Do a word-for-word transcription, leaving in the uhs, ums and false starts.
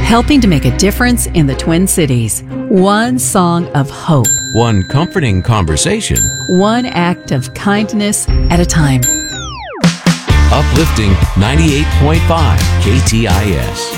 helping to make a difference in the Twin Cities. One song of hope. One comforting conversation. One act of kindness at a time. Uplifting ninety-eight point five K T I S.